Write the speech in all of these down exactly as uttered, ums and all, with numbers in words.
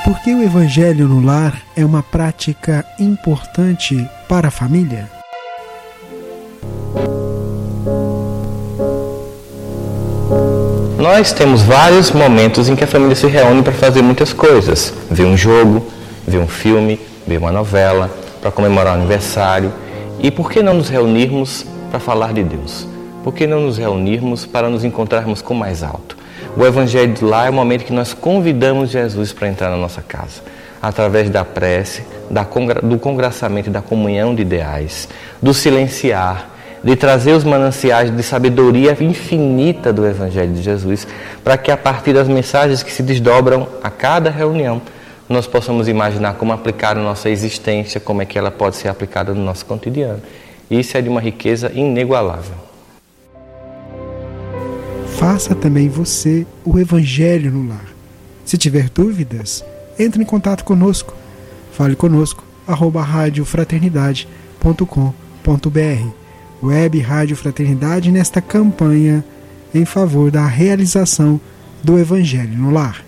Por que o Evangelho no lar é uma prática importante para a família? Nós temos vários momentos em que a família se reúne para fazer muitas coisas. Ver um jogo, ver um filme, ver uma novela, para comemorar o aniversário. E por que não nos reunirmos para falar de Deus? Por que não nos reunirmos para nos encontrarmos com o mais alto? O Evangelho do Lar é o momento que nós convidamos Jesus para entrar na nossa casa, através da prece, da congra- do congraçamento e da comunhão de ideais, do silenciar, de trazer os mananciais de sabedoria infinita do Evangelho de Jesus, para que a partir das mensagens que se desdobram a cada reunião, nós possamos imaginar como aplicar a nossa existência, como é que ela pode ser aplicada no nosso cotidiano. E isso é de uma riqueza inigualável. Faça também você o Evangelho no lar. Se tiver dúvidas, entre em contato conosco. Fale conosco, arroba rádio fraternidade ponto com ponto br. Web Rádio Fraternidade nesta campanha em favor da realização do Evangelho no lar.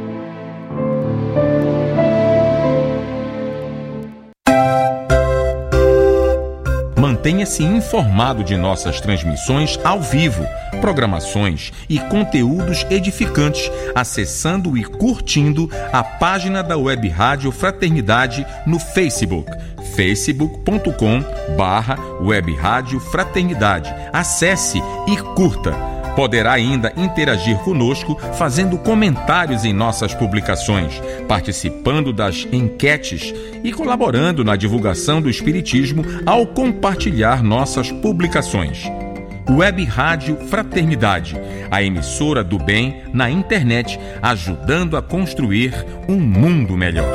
Mantenha-se informado de nossas transmissões ao vivo, programações e conteúdos edificantes, acessando e curtindo a página da Web Rádio Fraternidade no Facebook, facebook ponto com barra Web Rádio Fraternidade. Acesse e curta. Poderá ainda interagir conosco fazendo comentários em nossas publicações, participando das enquetes e colaborando na divulgação do Espiritismo ao compartilhar nossas publicações. Web Rádio Fraternidade, a emissora do bem na internet, ajudando a construir um mundo melhor.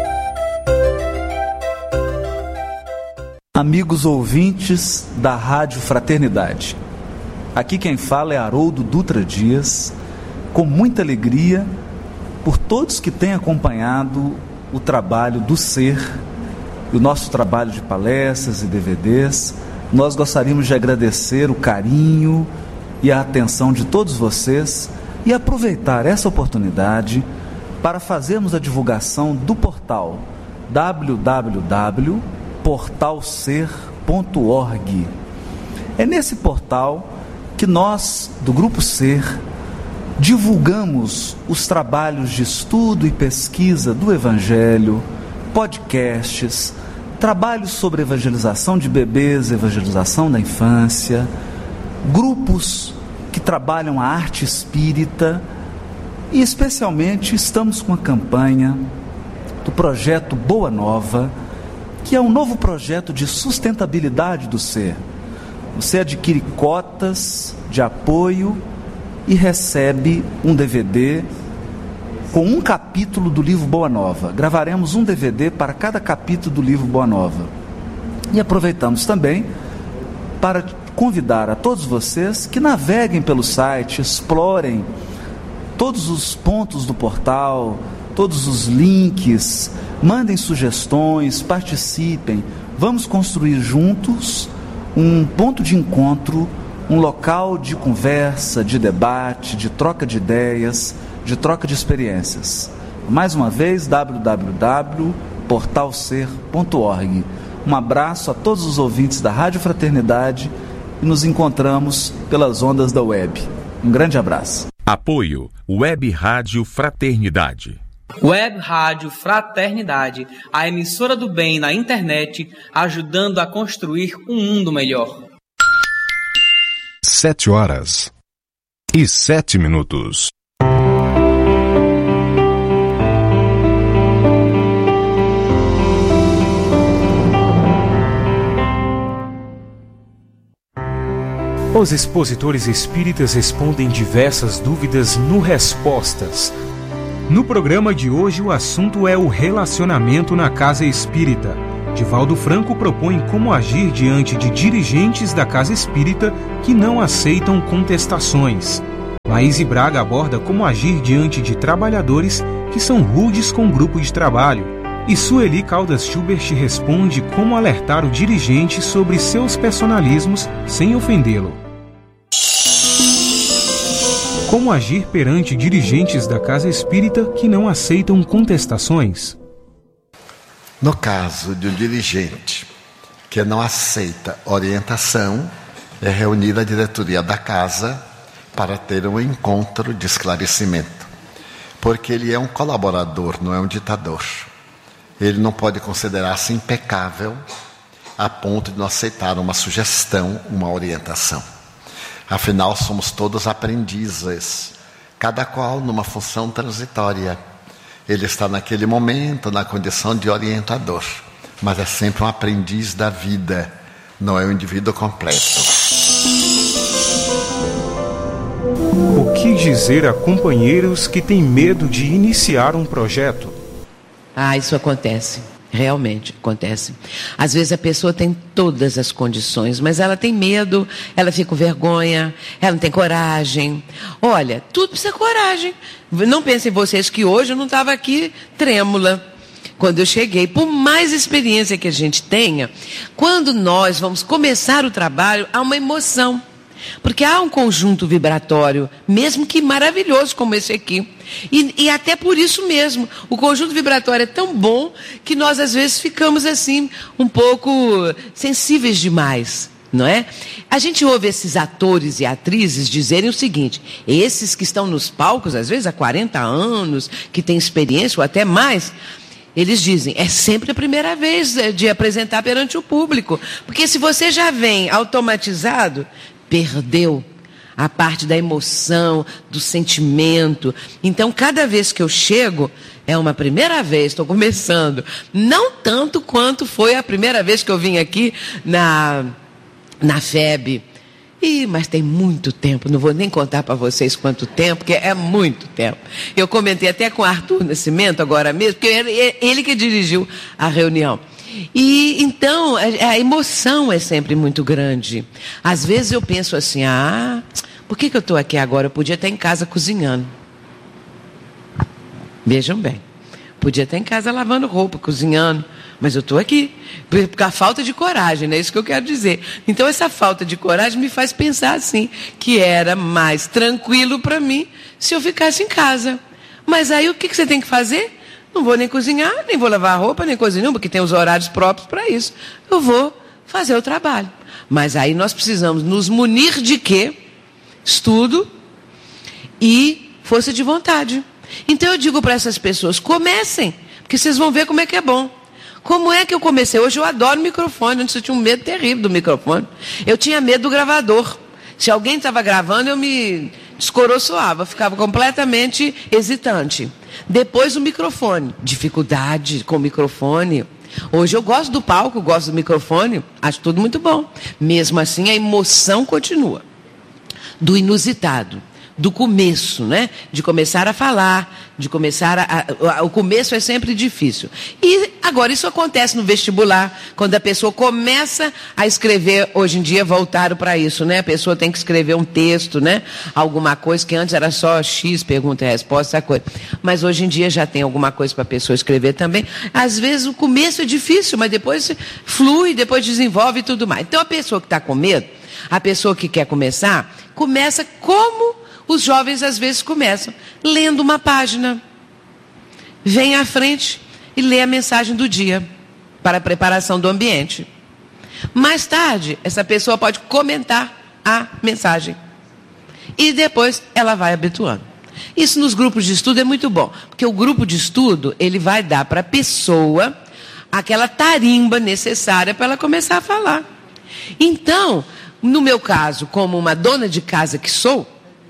Amigos ouvintes da Rádio Fraternidade, aqui quem fala é Haroldo Dutra Dias, com muita alegria por todos que têm acompanhado o trabalho do Ser, o nosso trabalho de palestras e D V Ds. Nós gostaríamos de agradecer o carinho e a atenção de todos vocês e aproveitar essa oportunidade para fazermos a divulgação do portal w w w ponto portal ser ponto org. É nesse portal que nós, do Grupo Ser, divulgamos os trabalhos de estudo e pesquisa do Evangelho, podcasts, trabalhos sobre evangelização de bebês, evangelização da infância, grupos que trabalham a arte espírita e, especialmente, estamos com a campanha do projeto Boa Nova, que é um novo projeto de sustentabilidade do Ser. Você adquire cotas de apoio e recebe um D V D com um capítulo do livro Boa Nova. Gravaremos um D V D para cada capítulo do livro Boa Nova. E aproveitamos também para convidar a todos vocês que naveguem pelo site, explorem todos os pontos do portal, todos os links, mandem sugestões, participem. Vamos construir juntos um ponto de encontro, um local de conversa, de debate, de troca de ideias, de troca de experiências. Mais uma vez, w w w ponto portal ser ponto org. Um abraço a todos os ouvintes da Rádio Fraternidade e nos encontramos pelas ondas da web. Um grande abraço. Apoio Web Rádio Fraternidade. Web Rádio Fraternidade, a emissora do bem na internet, ajudando a construir um mundo melhor. Sete horas e sete minutos. Os expositores espíritas respondem diversas dúvidas no Respostas. No programa de hoje, o assunto é o relacionamento na casa espírita. Divaldo Franco propõe como agir diante de dirigentes da casa espírita que não aceitam contestações. Laís Braga aborda como agir diante de trabalhadores que são rudes com o grupo de trabalho. E Sueli Caldas Schubert responde como alertar o dirigente sobre seus personalismos sem ofendê-lo. Como agir perante dirigentes da casa espírita que não aceitam contestações? No caso de um dirigente que não aceita orientação, é reunir a diretoria da casa para ter um encontro de esclarecimento. Porque ele é um colaborador, não é um ditador. Ele não pode considerar-se impecável a ponto de não aceitar uma sugestão, uma orientação. Afinal, somos todos aprendizes, cada qual numa função transitória. Ele está naquele momento na condição de orientador, mas é sempre um aprendiz da vida, não é um indivíduo completo. O que dizer a companheiros que têm medo de iniciar um projeto? Ah, isso acontece. Realmente acontece. Às vezes a pessoa tem todas as condições, mas ela tem medo, ela fica com vergonha, ela não tem coragem. Olha, tudo precisa de coragem. Não pensem vocês que hoje eu não estava aqui trêmula quando eu cheguei. Por mais experiência que a gente tenha, quando nós vamos começar o trabalho, há uma emoção. Porque há um conjunto vibratório, mesmo que maravilhoso como esse aqui. E, e até por isso mesmo, o conjunto vibratório é tão bom que nós às vezes ficamos assim, um pouco sensíveis demais, não é? A gente ouve esses atores e atrizes dizerem o seguinte: esses que estão nos palcos, às vezes há quarenta anos, que têm experiência ou até mais, eles dizem, é sempre a primeira vez de apresentar perante o público. Porque se você já vem automatizado, perdeu a parte da emoção, do sentimento. Então, cada vez que eu chego, é uma primeira vez, estou começando. Não tanto quanto foi a primeira vez que eu vim aqui na, na F E B. Ih, mas tem muito tempo, não vou nem contar para vocês quanto tempo, porque é muito tempo. Eu comentei até com o Arthur Nascimento agora mesmo, porque ele, ele que dirigiu a reunião. E então a, a emoção é sempre muito grande. Às vezes eu penso assim, ah, por que, que eu estou aqui agora? Eu podia estar em casa cozinhando. Vejam bem, podia estar em casa lavando roupa, cozinhando, mas eu estou aqui, por a falta de coragem, não é isso que eu quero dizer. Então essa falta de coragem me faz pensar assim, que era mais tranquilo para mim se eu ficasse em casa. Mas aí o que, que você tem que fazer? Não vou nem cozinhar, nem vou lavar roupa, nem coisa nenhuma, porque tem os horários próprios para isso. Eu vou fazer o trabalho. Mas aí nós precisamos nos munir de quê? Estudo e força de vontade. Então eu digo para essas pessoas, comecem, porque vocês vão ver como é que é bom. Como é que eu comecei? Hoje eu adoro microfone, antes eu tinha um medo terrível do microfone. Eu tinha medo do gravador. Se alguém estava gravando, eu me descoroçoava, ficava completamente hesitante. Depois o microfone, dificuldade com o microfone. Hoje eu gosto do palco, gosto do microfone, acho tudo muito bom. Mesmo assim, a emoção continua. Do inusitado, do começo, né? De começar a falar, de começar a, a... O começo é sempre difícil. E agora isso acontece no vestibular, quando a pessoa começa a escrever, hoje em dia voltaram para isso, né? A pessoa tem que escrever um texto, né? Alguma coisa que antes era só X, pergunta e resposta, essa coisa. Mas hoje em dia já tem alguma coisa para a pessoa escrever também. Às vezes o começo é difícil, mas depois flui, depois desenvolve e tudo mais. Então a pessoa que está com medo, a pessoa que quer começar, começa como os jovens às vezes começam, lendo uma página. Vem à frente e lê a mensagem do dia, para a preparação do ambiente. Mais tarde, essa pessoa pode comentar a mensagem. E depois ela vai habituando. Isso nos grupos de estudo é muito bom, porque o grupo de estudo, ele vai dar para a pessoa aquela tarimba necessária para ela começar a falar. Então, no meu caso, como uma dona de casa que sou,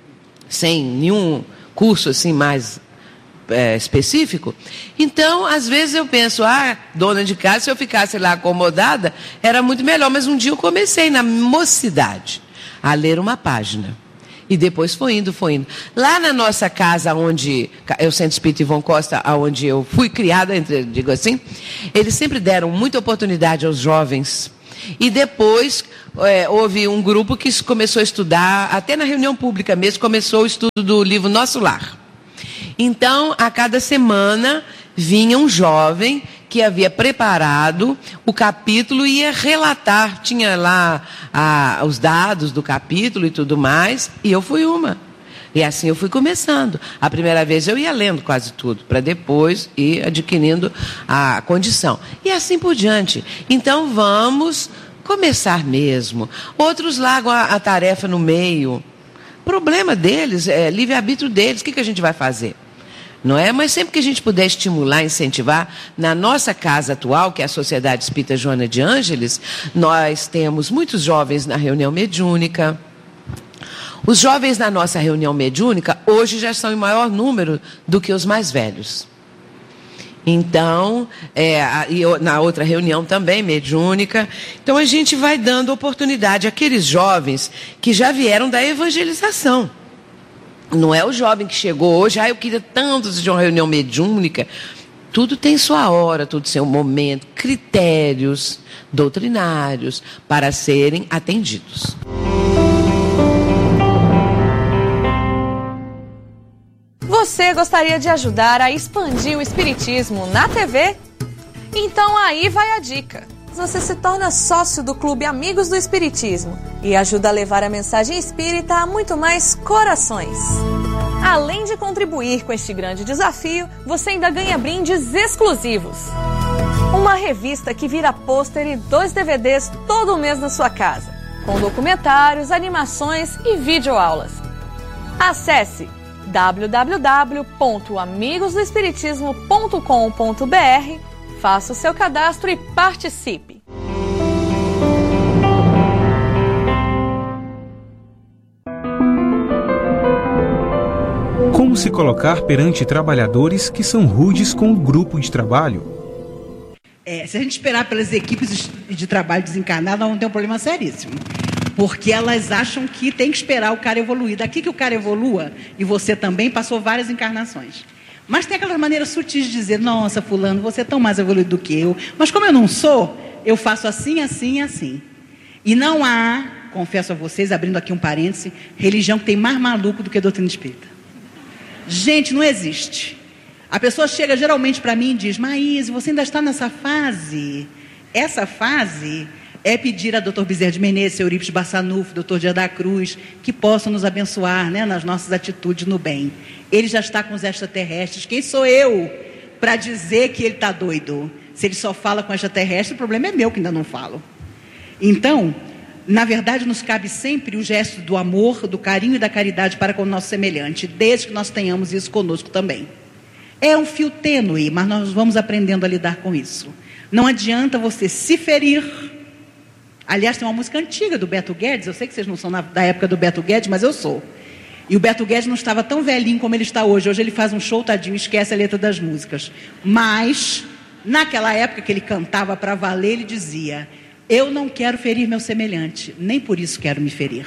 sem nenhum curso assim mais é, específico, então às vezes eu penso, ah, dona de casa, se eu ficasse lá acomodada, era muito melhor. Mas um dia eu comecei na mocidade a ler uma página. E depois foi indo, foi indo. Lá na nossa casa, onde é o Centro Espírita Ivon Costa, onde eu fui criada, entre, digo assim, eles sempre deram muita oportunidade aos jovens. E depois é, houve um grupo que começou a estudar, até na reunião pública mesmo, começou o estudo do livro Nosso Lar. Então, a cada semana vinha um jovem que havia preparado o capítulo e ia relatar. Tinha lá a, os dados do capítulo e tudo mais, e eu fui uma. E assim eu fui começando. A primeira vez eu ia lendo quase tudo, para depois ir adquirindo a condição. E assim por diante. Então vamos começar mesmo. Outros largam a, a tarefa no meio. Problema deles, é livre-arbítrio deles. O que, que a gente vai fazer? Não é? Mas sempre que a gente puder estimular, incentivar, na nossa casa atual, que é a Sociedade Espírita Joana de Ângeles, nós temos muitos jovens na reunião mediúnica. Os jovens na nossa reunião mediúnica hoje já são em maior número do que os mais velhos. Então, é, e na outra reunião também, mediúnica, então a gente vai dando oportunidade àqueles jovens que já vieram da evangelização. Não é o jovem que chegou hoje, ah, eu queria tanto de uma reunião mediúnica. Tudo tem sua hora, tudo tem seu momento, critérios doutrinários para serem atendidos. Você gostaria de ajudar a expandir o Espiritismo na T V? Então aí vai a dica. Você se torna sócio do Clube Amigos do Espiritismo e ajuda a levar a mensagem espírita a muito mais corações. Além de contribuir com este grande desafio, você ainda ganha brindes exclusivos. Uma revista que vira pôster e dois D V Ds todo mês na sua casa, com documentários, animações e videoaulas. Acesse w w w ponto amigos do espiritismo ponto com ponto b r, faça o seu cadastro e participe. Como se colocar perante trabalhadores que são rudes com o grupo de trabalho? É, se a gente esperar pelas equipes de trabalho desencarnadas, nós vamos ter um problema seríssimo. Porque elas acham que tem que esperar o cara evoluir. Daqui que o cara evolua, e você também passou várias encarnações. Mas tem aquelas maneiras sutis de dizer, nossa, fulano, você é tão mais evoluído do que eu. Mas como eu não sou, eu faço assim, assim e assim. E não há, confesso a vocês, abrindo aqui um parêntese, religião que tem mais maluco do que a doutrina espírita. Gente, não existe. A pessoa chega geralmente para mim e diz, Maíse, você ainda está nessa fase? Essa fase é pedir a doutor Bezerra de Menezes, Eurípides Bassanufo, doutor Dia da Cruz, que possam nos abençoar, né, nas nossas atitudes no bem. Ele já está com os extraterrestres. Quem sou eu para dizer que ele está doido? Se ele só fala com extraterrestre, o problema é meu que ainda não falo. Então, na verdade, nos cabe sempre o gesto do amor, do carinho e da caridade para com o nosso semelhante, desde que nós tenhamos isso conosco também. É um fio tênue, mas nós vamos aprendendo a lidar com isso. Não adianta você se ferir. Aliás, tem uma música antiga do Beto Guedes, eu sei que vocês não são na, da época do Beto Guedes, mas eu sou. E o Beto Guedes não estava tão velhinho como ele está hoje. Hoje ele faz um show tadinho, esquece a letra das músicas. Mas, naquela época que ele cantava para valer, ele dizia, eu não quero ferir meu semelhante, nem por isso quero me ferir.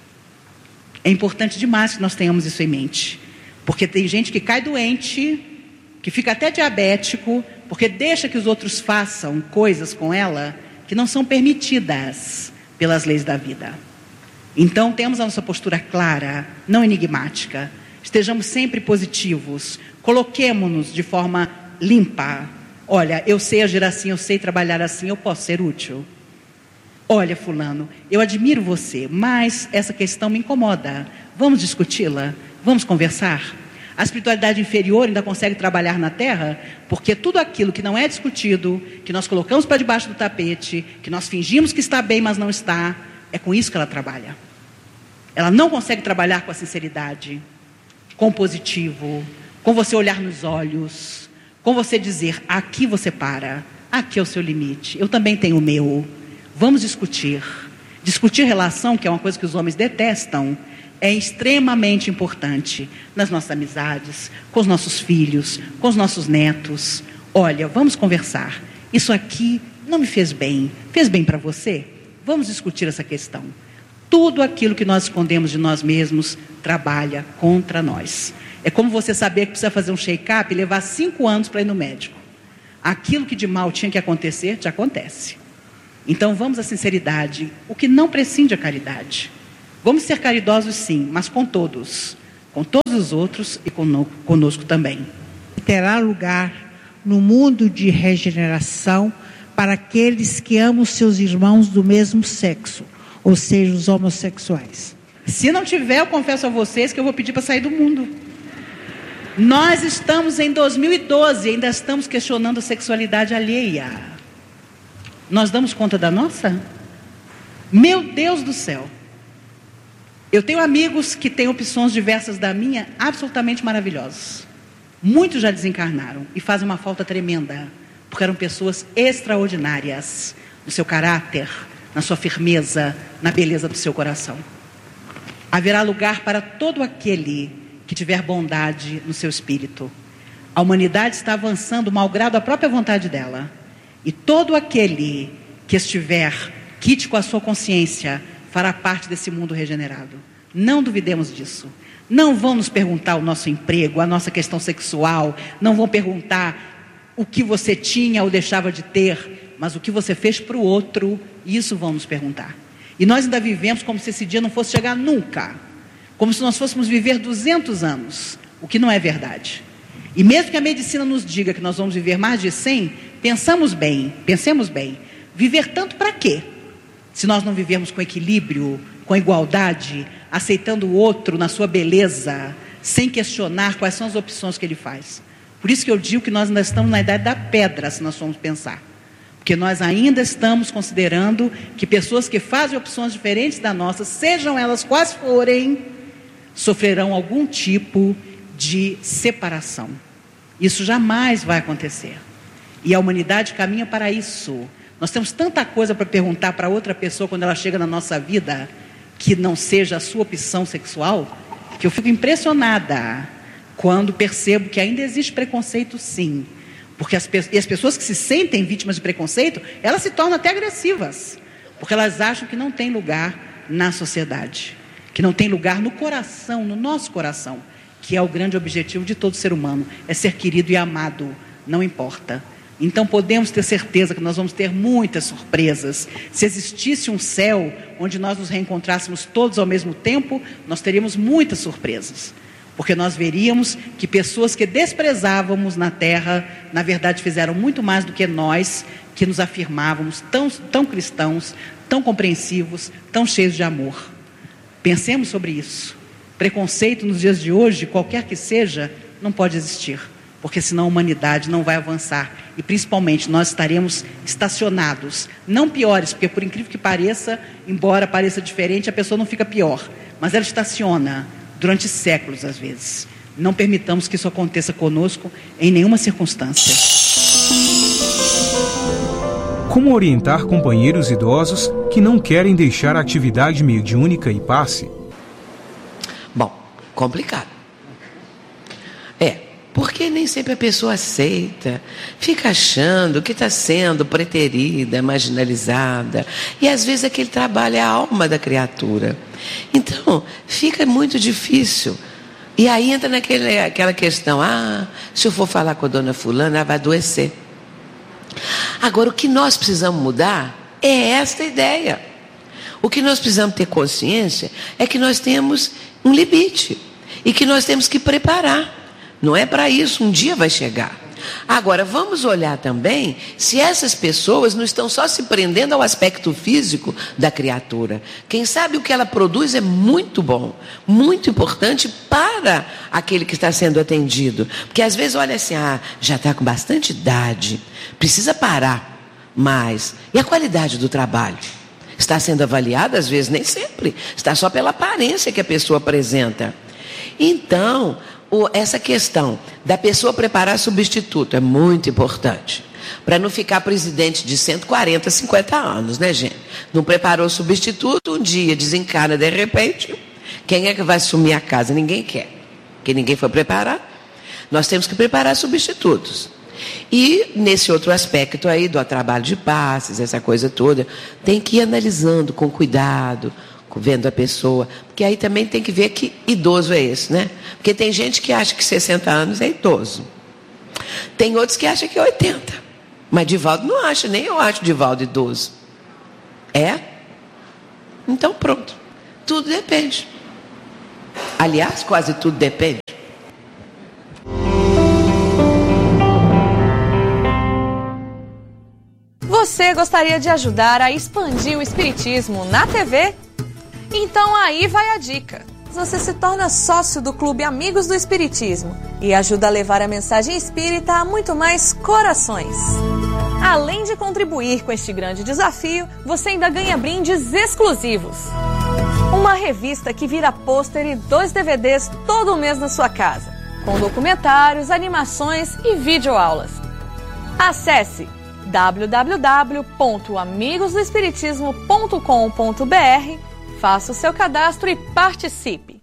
É importante demais que nós tenhamos isso em mente. Porque tem gente que cai doente, que fica até diabético, porque deixa que os outros façam coisas com ela que não são permitidas pelas leis da vida. Então, temos a nossa postura clara, não enigmática. Estejamos sempre positivos. Coloquemo-nos de forma limpa. Olha, eu sei agir assim, eu sei trabalhar assim, eu posso ser útil. Olha, fulano, eu admiro você, mas essa questão me incomoda. Vamos discuti-la? Vamos conversar? A espiritualidade inferior ainda consegue trabalhar na Terra, porque tudo aquilo que não é discutido, que nós colocamos para debaixo do tapete, que nós fingimos que está bem, mas não está, é com isso que ela trabalha. Ela não consegue trabalhar com a sinceridade, com o positivo, com você olhar nos olhos, com você dizer, aqui você para, aqui é o seu limite, eu também tenho o meu. Vamos discutir. Discutir relação, que é uma coisa que os homens detestam, é extremamente importante nas nossas amizades, com os nossos filhos, com os nossos netos. Olha, vamos conversar. Isso aqui não me fez bem. Fez bem para você? Vamos discutir essa questão. Tudo aquilo que nós escondemos de nós mesmos trabalha contra nós. É como você saber que precisa fazer um check-up e levar cinco anos para ir no médico. Aquilo que de mal tinha que acontecer, te acontece. Então vamos à sinceridade, o que não prescinde a caridade. Vamos ser caridosos sim, mas com todos, com todos os outros e conosco também. Terá lugar no mundo de regeneração para aqueles que amam seus irmãos do mesmo sexo, ou seja, os homossexuais. Se não tiver, eu confesso a vocês que eu vou pedir para sair do mundo. Nós estamos em dois mil e doze, ainda estamos questionando a sexualidade alheia. Nós damos conta da nossa? Meu Deus do céu. Eu tenho amigos que têm opções diversas da minha, absolutamente maravilhosas. Muitos já desencarnaram e fazem uma falta tremenda, porque eram pessoas extraordinárias no seu caráter, na sua firmeza, na beleza do seu coração. Haverá lugar para todo aquele que tiver bondade no seu espírito. A humanidade está avançando malgrado a própria vontade dela. E todo aquele que estiver quite com a sua consciência fará parte desse mundo regenerado. Não duvidemos disso. Não vão nos perguntar o nosso emprego, a nossa questão sexual, não vão perguntar o que você tinha ou deixava de ter, mas o que você fez para o outro, isso vão nos perguntar. E nós ainda vivemos como se esse dia não fosse chegar nunca, como se nós fôssemos viver duzentos anos, o que não é verdade. E mesmo que a medicina nos diga que nós vamos viver mais de cem, pensamos bem, pensemos bem, viver tanto para quê? Se nós não vivermos com equilíbrio, com igualdade, aceitando o outro na sua beleza, sem questionar quais são as opções que ele faz. Por isso que eu digo que nós ainda estamos na idade da pedra, se nós formos pensar. Porque nós ainda estamos considerando que pessoas que fazem opções diferentes da nossa, sejam elas quais forem, sofrerão algum tipo de separação. Isso jamais vai acontecer. E a humanidade caminha para isso. Nós temos tanta coisa para perguntar para outra pessoa quando ela chega na nossa vida, que não seja a sua opção sexual, que eu fico impressionada quando percebo que ainda existe preconceito, sim. Porque as, e as pessoas que se sentem vítimas de preconceito, elas se tornam até agressivas, porque elas acham que não tem lugar na sociedade, que não tem lugar no coração, no nosso coração, que é o grande objetivo de todo ser humano, é ser querido e amado, não importa. Então podemos ter certeza que nós vamos ter muitas surpresas. Se existisse um céu onde nós nos reencontrássemos todos ao mesmo tempo, nós teríamos muitas surpresas. Porque nós veríamos que pessoas que desprezávamos na terra, na verdade fizeram muito mais do que nós, que nos afirmávamos tão, tão cristãos, tão compreensivos, tão cheios de amor. Pensemos sobre isso. Preconceito nos dias de hoje, qualquer que seja, não pode existir. Porque senão a humanidade não vai avançar. E principalmente nós estaremos estacionados. Não piores, porque por incrível que pareça, embora pareça diferente, a pessoa não fica pior. Mas ela estaciona durante séculos às vezes. Não permitamos que isso aconteça conosco em nenhuma circunstância. Como orientar companheiros idosos que não querem deixar a atividade mediúnica e passe? Bom, complicado. É, porque nem sempre a pessoa aceita, fica achando que está sendo preterida, marginalizada, e às vezes aquele trabalho é a alma da criatura. Então, fica muito difícil. E aí entra naquela questão, ah, se eu for falar com a dona fulana, ela vai adoecer. Agora, o que nós precisamos mudar é esta ideia. O que nós precisamos ter consciência é que nós temos um limite e que nós temos que preparar. Não é para isso, um dia vai chegar. Agora, vamos olhar também se essas pessoas não estão só se prendendo ao aspecto físico da criatura. Quem sabe o que ela produz é muito bom, muito importante para aquele que está sendo atendido. Porque às vezes olha assim, ah, já está com bastante idade, precisa parar. Mas, e a qualidade do trabalho? Está sendo avaliada, às vezes nem sempre. Está só pela aparência que a pessoa apresenta. Então, essa questão da pessoa preparar substituto é muito importante. Para não ficar presidente de cento e quarenta, cinquenta anos, né, gente? Não preparou substituto, um dia desencarna de repente. Quem é que vai assumir a casa? Ninguém quer. Porque ninguém foi preparar. Nós temos que preparar substitutos. E nesse outro aspecto aí do trabalho de passes, essa coisa toda, tem que ir analisando com cuidado, vendo a pessoa, porque aí também tem que ver que idoso é esse, né? Porque tem gente que acha que sessenta anos é idoso. Tem outros que acham que é oitenta. Mas Divaldo não acha, nem eu acho Divaldo idoso. É? Então pronto. Tudo depende. Aliás, quase tudo depende. Você gostaria de ajudar a expandir o Espiritismo na T V? Então aí vai a dica. Você se torna sócio do Clube Amigos do Espiritismo e ajuda a levar a mensagem espírita a muito mais corações. Além de contribuir com este grande desafio, você ainda ganha brindes exclusivos. Uma revista que vira pôster e dois D V Ds todo mês na sua casa, com documentários, animações e videoaulas. Acesse w w w ponto amigos do espiritismo ponto com ponto b r, faça o seu cadastro e participe.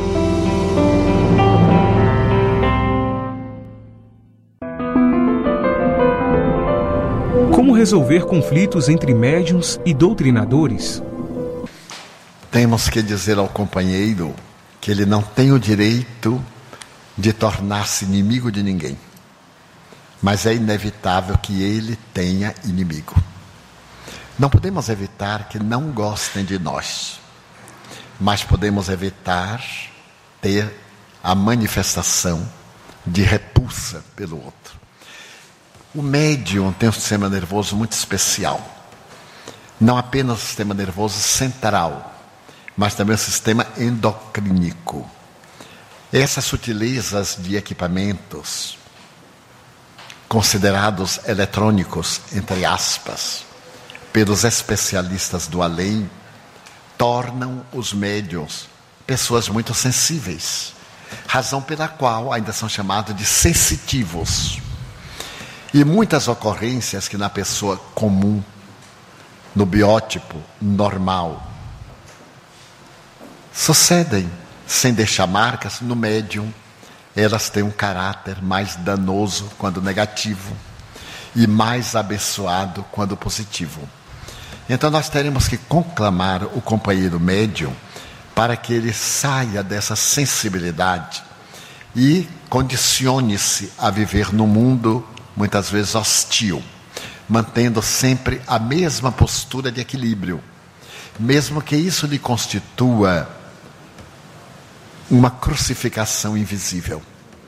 Como resolver conflitos entre médiuns e doutrinadores? Temos que dizer ao companheiro que ele não tem o direito de tornar-se inimigo de ninguém. Mas é inevitável que ele tenha inimigo. Não podemos evitar que não gostem de nós, mas podemos evitar ter a manifestação de repulsa pelo outro. O médium tem um sistema nervoso muito especial. Não apenas o sistema nervoso central, mas também o sistema endocrínico. Essas sutilezas de equipamentos, considerados eletrônicos, entre aspas, pelos especialistas do além, tornam os médiuns pessoas muito sensíveis, razão pela qual ainda são chamados de sensitivos. E muitas ocorrências que na pessoa comum, no biótipo normal, sucedem sem deixar marcas, no médium elas têm um caráter mais danoso quando negativo e mais abençoado quando positivo. Então nós teremos que conclamar o companheiro médium para que ele saia dessa sensibilidade e condicione-se a viver num mundo muitas vezes hostil, mantendo sempre a mesma postura de equilíbrio, mesmo que isso lhe constitua uma crucificação invisível.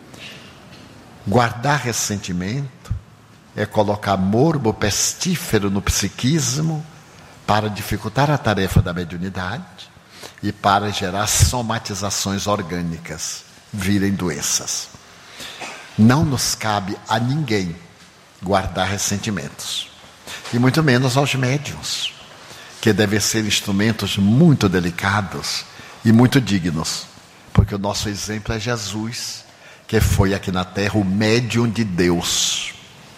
Guardar ressentimento é colocar morbo pestífero no psiquismo para dificultar a tarefa da mediunidade e para gerar somatizações orgânicas, virem doenças. Não nos cabe a ninguém guardar ressentimentos, e muito menos aos médiuns, que devem ser instrumentos muito delicados e muito dignos, porque o nosso exemplo é Jesus, que foi aqui na terra o médium de Deus.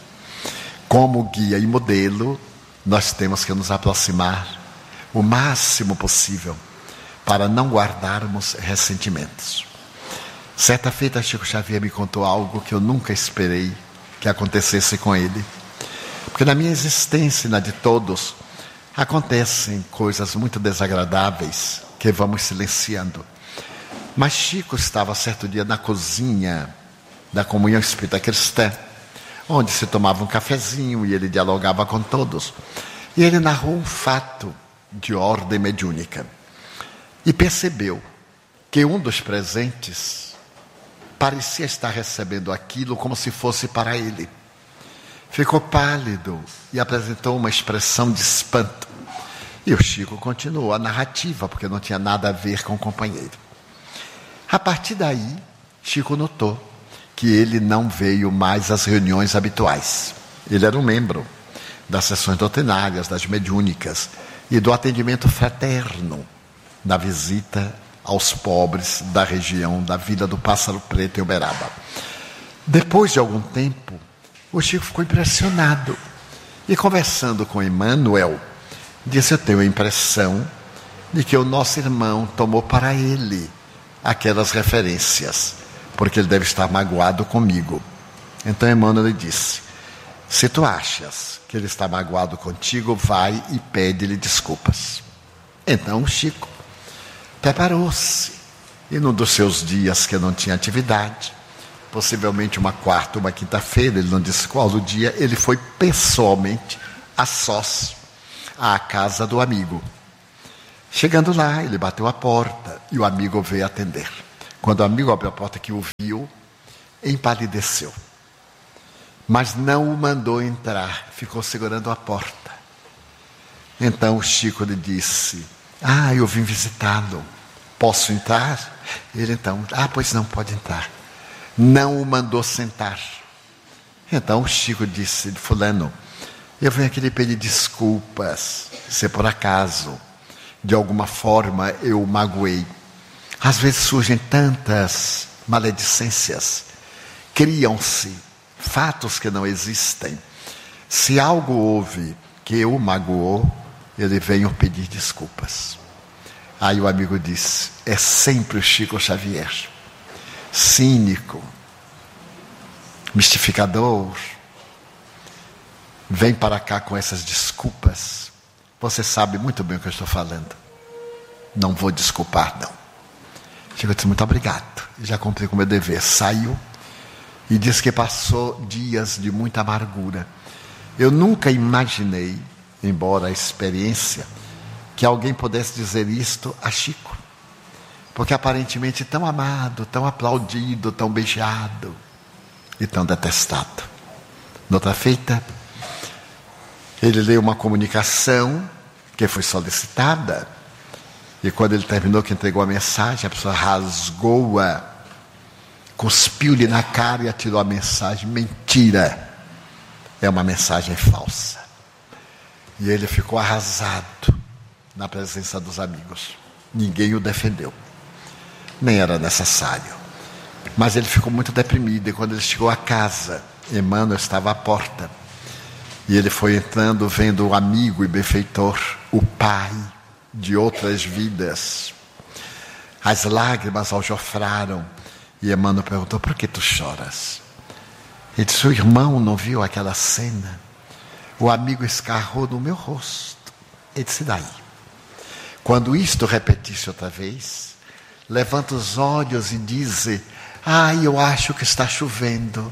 Como guia e modelo, nós temos que nos aproximar o máximo possível para não guardarmos ressentimentos. Certa feita, Chico Xavier me contou algo que eu nunca esperei que acontecesse com ele. Porque na minha existência e na de todos, acontecem coisas muito desagradáveis que vamos silenciando. Mas Chico estava certo dia na cozinha da Comunhão Espírita Cristã, onde se tomava um cafezinho e ele dialogava com todos. E ele narrou um fato de ordem mediúnica. E percebeu que um dos presentes parecia estar recebendo aquilo como se fosse para ele. Ficou pálido e apresentou uma expressão de espanto. E o Chico continuou a narrativa, porque não tinha nada a ver com o companheiro. A partir daí, Chico notou que ele não veio mais às reuniões habituais. Ele era um membro das sessões doutrinárias, das mediúnicas e do atendimento fraterno, na visita aos pobres da região da Vila do Pássaro Preto, em Uberaba. Depois de algum tempo, o Chico ficou impressionado e, conversando com Emmanuel, disse: eu tenho a impressão de que o nosso irmão tomou para ele aquelas referências, porque ele deve estar magoado comigo. Então Emmanuel lhe disse: se tu achas que ele está magoado contigo, vai e pede-lhe desculpas. Então Chico preparou-se, e num dos seus dias que não tinha atividade, possivelmente uma quarta, uma quinta-feira, ele não disse qual o dia, ele foi pessoalmente a sós à casa do amigo. Chegando lá, ele bateu a porta e o amigo veio atender. Quando o amigo abriu a porta, que o viu, empalideceu. Mas não o mandou entrar, ficou segurando a porta. Então o Chico lhe disse: Ah, eu vim visitá-lo. Posso entrar? Ele então, ah, pois não, pode entrar. Não o mandou sentar. Então o Chico disse, fulano, eu venho aqui lhe pedir desculpas, se por acaso, de alguma forma, eu o magoei. Às vezes surgem tantas maledicências, criam-se fatos que não existem. Se algo houve que o magoou, ele veio pedir desculpas. Aí o amigo disse, é sempre o Chico Xavier, cínico, mistificador, vem para cá com essas desculpas. Você sabe muito bem o que eu estou falando. Não vou desculpar, não. Chico disse, muito obrigado, já cumpri com o meu dever. Saiu e disse que passou dias de muita amargura. Eu nunca imaginei, embora a experiência, que alguém pudesse dizer isto a Chico, porque aparentemente tão amado, tão aplaudido, tão beijado e tão detestado. Noutra feita, ele leu uma comunicação que foi solicitada, e quando ele terminou, que entregou a mensagem, a pessoa rasgou-a, cuspiu-lhe na cara e atirou a mensagem. Mentira, é uma mensagem falsa. E ele ficou arrasado na presença dos amigos. Ninguém o defendeu, nem era necessário. Mas ele ficou muito deprimido, e quando ele chegou à casa, Emmanuel estava à porta, e ele foi entrando, vendo o amigo e benfeitor, o pai de outras vidas. As lágrimas aljofraram, e Emmanuel perguntou, por que tu choras? Ele disse, o irmão não viu aquela cena? O amigo escarrou no meu rosto. Ele disse, daí? Quando isto repetisse outra vez, levanta os olhos e diz, ai, eu acho que está chovendo.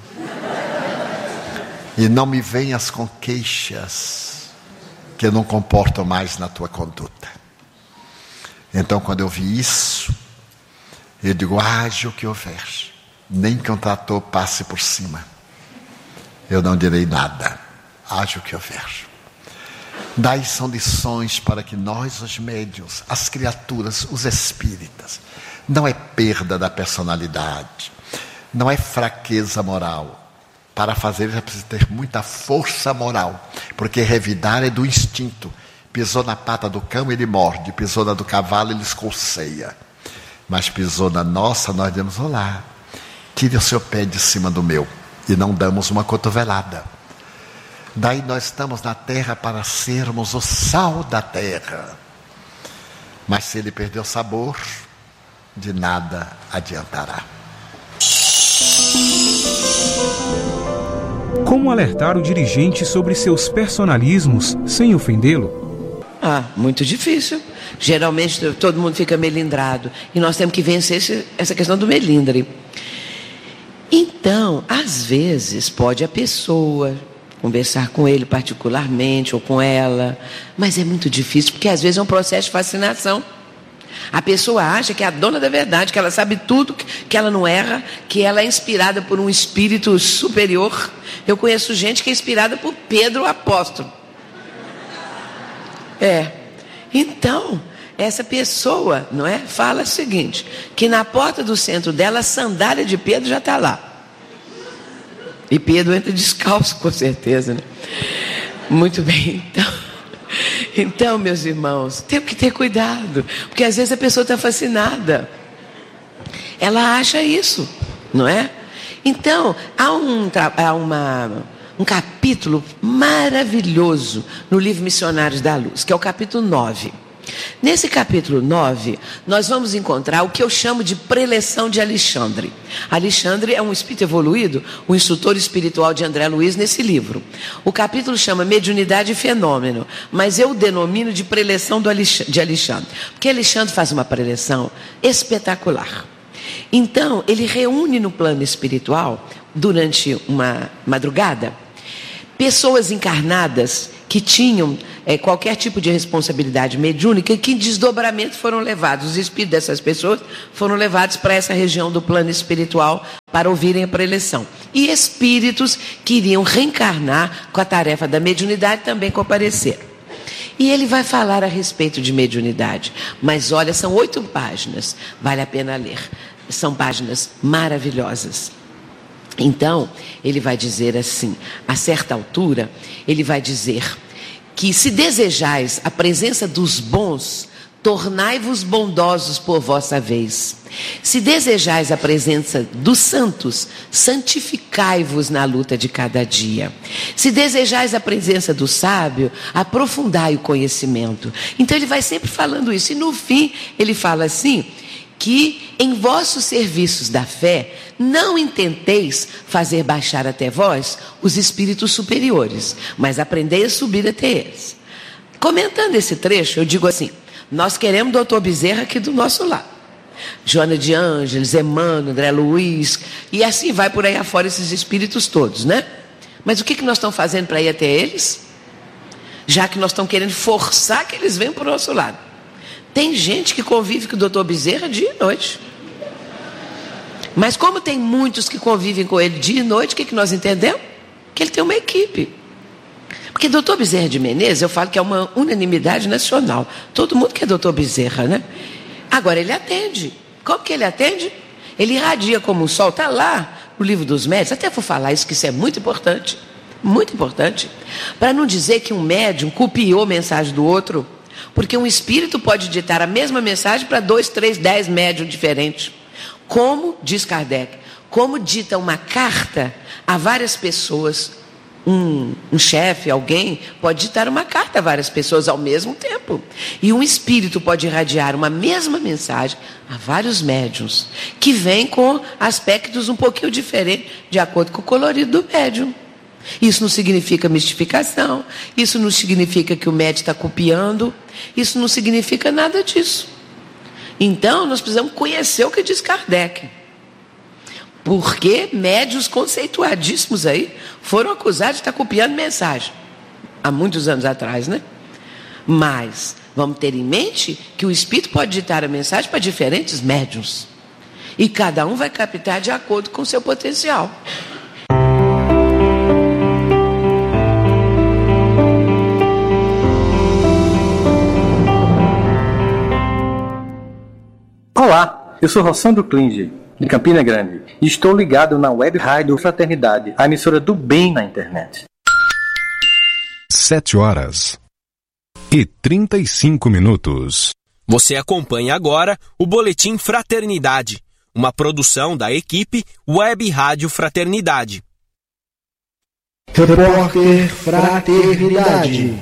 E não me venhas com queixas que não comportam mais na tua conduta. Então, quando eu vi isso, eu digo, haja o que houver, nem que um trator passe por cima, eu não direi nada, haja o que houver. Daí são lições para que nós, os médiuns, as criaturas, os espíritas, não é perda da personalidade, não é fraqueza moral. Para fazer é preciso ter muita força moral, porque revidar é do instinto. Pisou na pata do cão, ele morde, pisou na do cavalo, ele escolceia. Mas pisou na nossa, nós dizemos, olá, tire o seu pé de cima do meu, e não damos uma cotovelada. Daí nós estamos na terra para sermos o sal da terra. Mas se ele perder o sabor, de nada adiantará. Como alertar o dirigente sobre seus personalismos sem ofendê-lo? Ah, muito difícil. Geralmente todo mundo fica melindrado. E nós temos que vencer esse, essa questão do melindre. Então, às vezes, pode a pessoa conversar com ele particularmente ou com ela, mas é muito difícil, porque às vezes é um processo de fascinação. A pessoa acha que é a dona da verdade, que ela sabe tudo, que ela não erra, que ela é inspirada por um espírito superior. Eu conheço gente que é inspirada por Pedro o apóstolo. É. Então, essa pessoa, não é? Fala o seguinte, que na porta do centro dela, a sandália de Pedro já está lá. E Pedro entra descalço, com certeza, né? Muito bem, então... Então, meus irmãos, temos que ter cuidado, porque às vezes a pessoa está fascinada. Ela acha isso, não é? Então, há um, há uma, um capítulo maravilhoso no livro Missionários da Luz, que é o capítulo nove. Nesse capítulo nove, nós vamos encontrar o que eu chamo de preleção de Alexandre. Alexandre é um espírito evoluído, o instrutor espiritual de André Luiz nesse livro. O capítulo chama Mediunidade e Fenômeno, mas eu o denomino de preleção do Alex- de Alexandre, porque Alexandre faz uma preleção espetacular. Então, ele reúne no plano espiritual, durante uma madrugada, pessoas encarnadas que tinham é, qualquer tipo de responsabilidade mediúnica e que em desdobramento foram levados. Os espíritos dessas pessoas foram levados para essa região do plano espiritual para ouvirem a preleção. E espíritos que iriam reencarnar com a tarefa da mediunidade também compareceram. E ele vai falar a respeito de mediunidade. Mas olha, são oito páginas, vale a pena ler. São páginas maravilhosas. Então, ele vai dizer assim, a certa altura, ele vai dizer que se desejais a presença dos bons, tornai-vos bondosos por vossa vez. Se desejais a presença dos santos, santificai-vos na luta de cada dia. Se desejais a presença do sábio, aprofundai o conhecimento. Então ele vai sempre falando isso. E no fim, ele fala assim, que em vossos serviços da fé, não intenteis fazer baixar até vós os espíritos superiores, mas aprendei a subir até eles. Comentando esse trecho, eu digo assim, nós queremos o doutor Bezerra aqui do nosso lado. Joana de Ângeles, Emmanuel, André Luiz, e assim vai por aí afora esses espíritos todos, né? Mas o que, que nós estamos fazendo para ir até eles? Já que nós estamos querendo forçar que eles venham para o nosso lado. Tem gente que convive com o doutor Bezerra dia e noite. Mas como tem muitos que convivem com ele dia e noite, o que, que nós entendemos? Que ele tem uma equipe. Porque doutor Bezerra de Menezes, eu falo que é uma unanimidade nacional. Todo mundo quer doutor Bezerra, né? Agora, ele atende. Como que ele atende? Ele irradia como o sol. Está lá no livro dos médiuns. Até vou falar isso, que isso é muito importante. Muito importante. Para não dizer que um médium copiou a mensagem do outro. Porque um espírito pode ditar a mesma mensagem para dois, três, dez médiuns diferentes. Como, diz Kardec, como dita uma carta a várias pessoas, um, um chefe, alguém, pode ditar uma carta a várias pessoas ao mesmo tempo. E um espírito pode irradiar uma mesma mensagem a vários médiuns, que vêm com aspectos um pouquinho diferentes, de acordo com o colorido do médium. Isso não significa mistificação, isso não significa que o médium está copiando, isso não significa nada disso. Então, nós precisamos conhecer o que diz Kardec. Porque médiuns conceituadíssimos aí foram acusados de estar copiando mensagem. Há muitos anos atrás, né? Mas vamos ter em mente que o espírito pode ditar a mensagem para diferentes médiuns. E cada um vai captar de acordo com o seu potencial. Olá, eu sou Rossandro Klinger, de Campina Grande, e estou ligado na Web Rádio Fraternidade, a emissora do bem na internet. Sete horas e trinta e cinco minutos. Você acompanha agora o Boletim Fraternidade, uma produção da equipe Web Rádio Fraternidade. Repórter Fraternidade.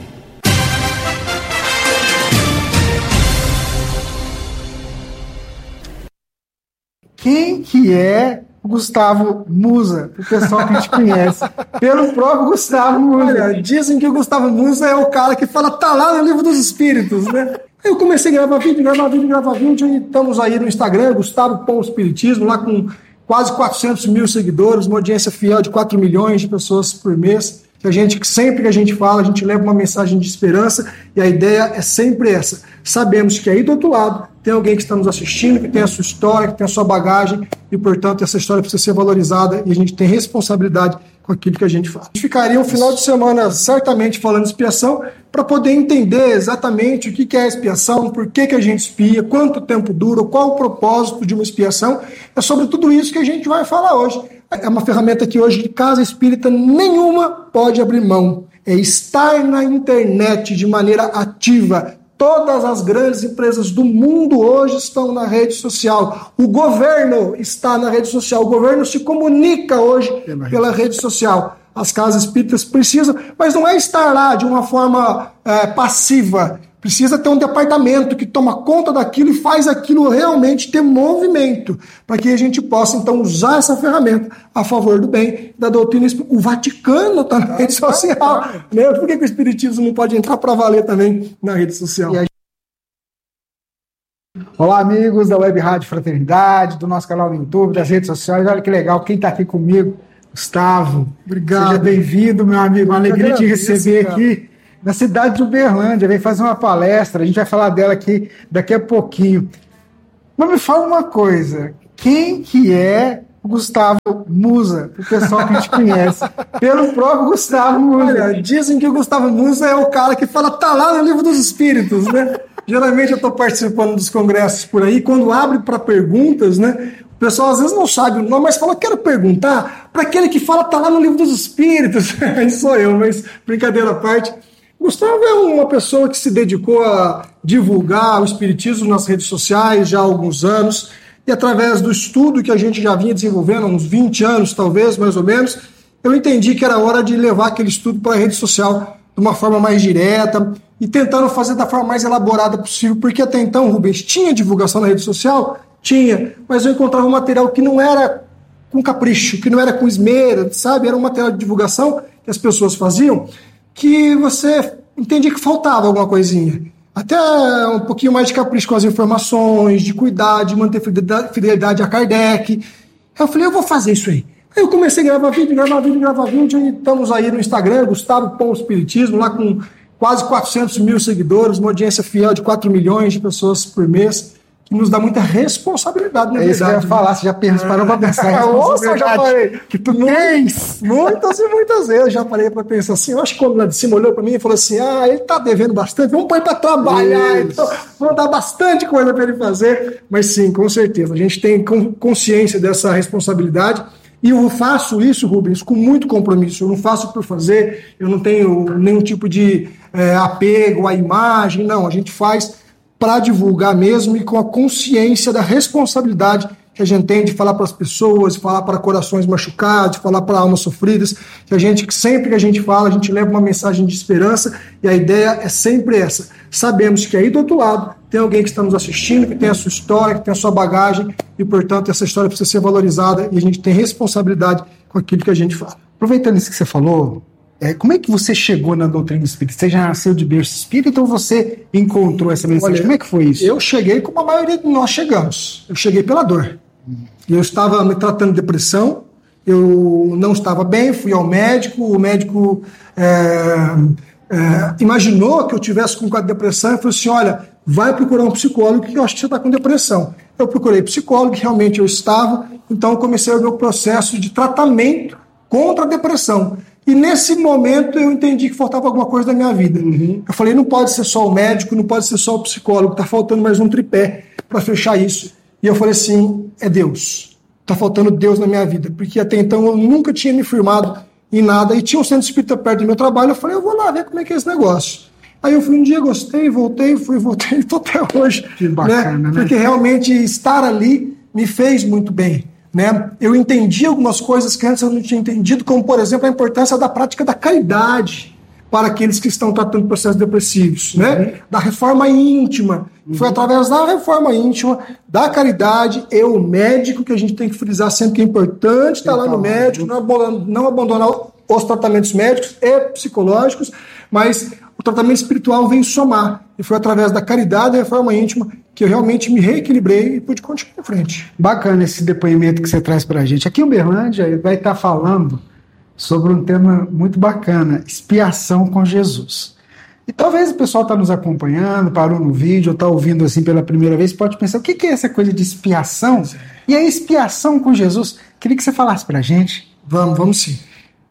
Quem que é o Gustavo Musa? O pessoal que a gente conhece. Pelo próprio Gustavo Musa. Olha, dizem que o Gustavo Musa é o cara que fala, tá lá no Livro dos Espíritos, né? Eu comecei a gravar vídeo, gravar vídeo, gravar vídeo, e estamos aí no Instagram, Gustavo Pão Espiritismo, lá com quase quatrocentos mil seguidores, uma audiência fiel de quatro milhões de pessoas por mês. Que a gente, sempre que a gente fala, a gente leva uma mensagem de esperança, e a ideia é sempre essa. Sabemos que aí do outro lado tem alguém que está nos assistindo, que tem a sua história, que tem a sua bagagem, e portanto essa história precisa ser valorizada, e a gente tem responsabilidade com aquilo que a gente faz. A gente ficaria um final de semana certamente falando de expiação, para poder entender exatamente o que é a expiação, por que, que a gente expia, quanto tempo dura, qual o propósito de uma expiação. É sobre tudo isso que a gente vai falar hoje. É uma ferramenta que hoje casa espírita nenhuma pode abrir mão. É estar na internet de maneira ativa. Todas as grandes empresas do mundo hoje estão na rede social. O governo está na rede social. O governo se comunica hoje pela rede social. As casas espíritas precisam, mas não é estar lá de uma forma é, passiva. Precisa ter um departamento que toma conta daquilo e faz aquilo realmente ter movimento, para que a gente possa, então, usar essa ferramenta a favor do bem, da doutrina espírita. O Vaticano está na rede social. Né? Por que, que o Espiritismo não pode entrar para valer também na rede social? Gente... Olá, amigos da Web Rádio Fraternidade, do nosso canal no YouTube, das redes sociais. Olha que legal, quem está aqui comigo, Gustavo. Obrigado. Seja bem-vindo, meu amigo. Uma alegria te receber cara. aqui. Na cidade de Uberlândia, veio fazer uma palestra, a gente vai falar dela aqui daqui a pouquinho. Mas me fala uma coisa, quem que é Gustavo Musa, o pessoal que a gente conhece, pelo próprio Gustavo Musa. Olha, dizem que o Gustavo Musa é o cara que fala, tá lá no Livro dos Espíritos, né? Geralmente eu estou participando dos congressos por aí, quando abre para perguntas, né? O pessoal às vezes não sabe o nome, mas fala, quero perguntar para aquele que fala, tá lá no Livro dos Espíritos. Aí sou eu, mas brincadeira à parte. Gustavo é uma pessoa que se dedicou a divulgar o espiritismo nas redes sociais já há alguns anos, e através do estudo que a gente já vinha desenvolvendo há uns vinte anos, talvez, mais ou menos, eu entendi que era hora de levar aquele estudo para a rede social de uma forma mais direta e tentando fazer da forma mais elaborada possível, porque até então, Rubens, tinha divulgação na rede social? Tinha, mas eu encontrava um material que não era com capricho, que não era com esmero, sabe? Era um material de divulgação que as pessoas faziam, que você entendia que faltava alguma coisinha. Até um pouquinho mais de capricho com as informações, de cuidar, de manter fidelidade a Kardec. Aí eu falei, eu vou fazer isso aí. Aí eu comecei a gravar vídeo, gravar vídeo, gravar vídeo, e estamos aí no Instagram, Gustavo Pão Espiritismo, lá com quase quatrocentos mil seguidores, uma audiência fiel de quatro milhões de pessoas por mês, que nos dá muita responsabilidade, na é verdade. É isso que eu ia falar, você já pensou, parou para pensar. Nossa, eu já parei. Que tu tens. Muitas e muitas vezes eu já parei para pensar assim. Eu acho que quando lá de cima olhou para mim e falou assim, ah, ele tá devendo bastante, vamos pôr ele para trabalhar, isso. Então vamos dar bastante coisa para ele fazer. Mas sim, com certeza, a gente tem consciência dessa responsabilidade. E eu faço isso, Rubens, com muito compromisso. Eu não faço por fazer, eu não tenho nenhum tipo de é, apego à imagem, não. A gente faz para divulgar mesmo e com a consciência da responsabilidade que a gente tem de falar para as pessoas, de falar para corações machucados, de falar para almas sofridas, que a gente, sempre que a gente fala, a gente leva uma mensagem de esperança, e a ideia é sempre essa. Sabemos que aí do outro lado tem alguém que está nos assistindo, que tem a sua história, que tem a sua bagagem, e portanto essa história precisa ser valorizada, e a gente tem responsabilidade com aquilo que a gente fala. Aproveitando isso que você falou, É, como é que você chegou na doutrina espírita? Você já nasceu de berço espírita ou você encontrou essa mensagem? Olha, como é que foi isso? Eu cheguei como a maioria de nós chegamos. Eu cheguei pela dor. Eu estava me tratando de depressão, eu não estava bem, fui ao médico, o médico é, é, imaginou que eu tivesse com quadro de depressão e falou assim, olha, vai procurar um psicólogo que eu acho que você está com depressão. Eu procurei psicólogo, que realmente eu estava, então eu comecei o meu processo de tratamento contra a depressão. E nesse momento eu entendi que faltava alguma coisa na minha vida. Uhum. Eu falei, não pode ser só o médico, não pode ser só o psicólogo, está faltando mais um tripé para fechar isso. E eu falei assim, é Deus. Está faltando Deus na minha vida. Porque até então eu nunca tinha me firmado em nada. E tinha um centro espírita perto do meu trabalho. Eu falei, eu vou lá ver como é que é esse negócio. Aí eu fui um dia, gostei, voltei, fui, voltei, e estou até hoje. Que bacana, né? Porque realmente estar ali me fez muito bem. Né? Eu entendi algumas coisas que antes eu não tinha entendido, como, por exemplo, a importância da prática da caridade para aqueles que estão tratando processos depressivos, né? Uhum. Da reforma íntima. Uhum. Foi através da reforma íntima, da caridade e o médico, que a gente tem que frisar sempre que é importante estar lá no médico, não abandonar, não abandonar os tratamentos médicos e psicológicos, mas o tratamento espiritual vem somar. E foi através da caridade e reforma íntima que eu realmente me reequilibrei e pude continuar em frente. Bacana esse depoimento que você traz para a gente. Aqui em Uberlândia ele vai estar falando sobre um tema muito bacana, expiação com Jesus. E talvez o pessoal está nos acompanhando, parou no vídeo, ou está ouvindo assim pela primeira vez, pode pensar, o que é essa coisa de expiação? E a expiação com Jesus? Queria que você falasse para a gente. Vamos, vamos sim.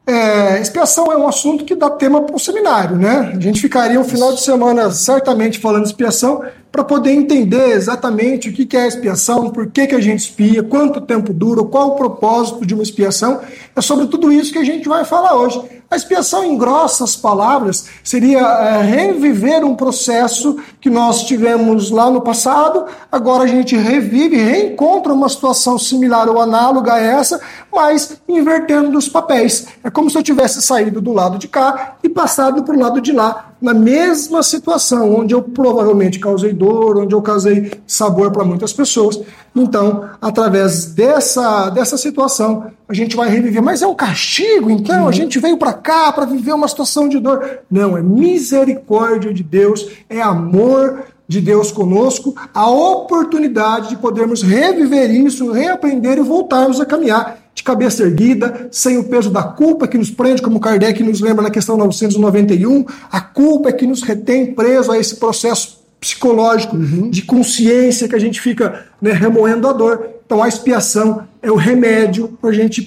É, expiação é um assunto que dá tema para o seminário, né? A gente ficaria um final de semana certamente falando de expiação para poder entender exatamente o que é expiação, por que, que a gente expia, quanto tempo dura, qual o propósito de uma expiação. É sobre tudo isso que a gente vai falar hoje. A expiação, em grossas palavras, seria é, reviver um processo que nós tivemos lá no passado, agora a gente revive, reencontra uma situação similar ou análoga a essa, mas invertendo os papéis. É como se eu tivesse saído do lado de cá e passado para o lado de lá, na mesma situação, onde eu provavelmente causei dor, onde eu causei sabor para muitas pessoas. Então, através dessa, dessa situação, a gente vai reviver. Mas é um castigo, então? Uhum. A gente veio para cá para viver uma situação de dor. Não, é misericórdia de Deus, é amor de Deus conosco, a oportunidade de podermos reviver isso, reaprender e voltarmos a caminhar de cabeça erguida, sem o peso da culpa que nos prende, como Kardec nos lembra na questão novecentos e noventa e um, a culpa é que nos retém preso a esse processo psicológico, uhum, de consciência que a gente fica, né, remoendo a dor. Então a expiação é o remédio para a gente